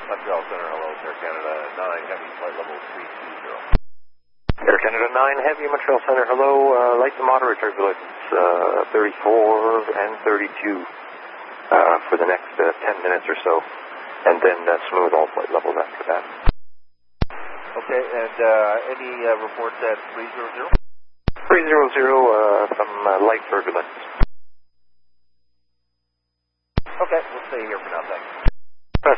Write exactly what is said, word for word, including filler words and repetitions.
Montreal Center, hello, Air Canada nine Heavy, flight level three two zero. Air Canada nine Heavy, Montreal Center, hello, uh, light to moderate turbulence, uh, thirty-four and thirty-two uh, for the next uh, ten minutes or so, and then uh, smooth all flight levels after that. Okay, and uh, any uh, reports at three zero zero? three zero zero, uh, some uh, light turbulence.